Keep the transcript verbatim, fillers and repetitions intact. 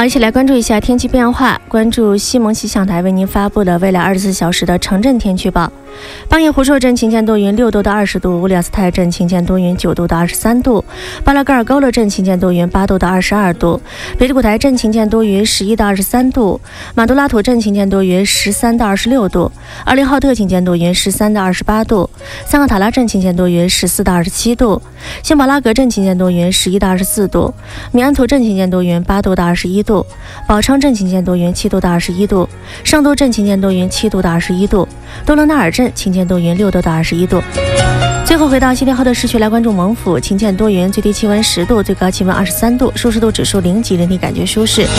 好，一起来关注一下天气变化。关注西蒙气象台为您发布的未来二十四小时的城镇天气预报。邦彦湖朔镇晴间多云，六度到二十度；乌里尔斯泰镇晴间多云，九度到二十三度；巴拉格尔高勒镇晴间多云，八度到二十二度；北里古台镇晴间多云，十一到二十三度；马杜拉图镇晴间多云，十三到二十六度；二利浩特晴间多云，十三到二十八度；桑克塔拉镇晴间多云，十四到二十七度；辛宝拉格镇晴间多云，十一到二十四度；米安图镇晴间多云，八度到二十一度；宝昌镇晴间多云，七度到二十一度；上都镇晴间多云，七度到二十一度；多伦纳尔镇晴间多云，六度到二十一度。最后回到西天后的市区来关注蒙府，晴间多云，最低气温十度，最高气温二十三度，舒适度指数零级，人体感觉舒适。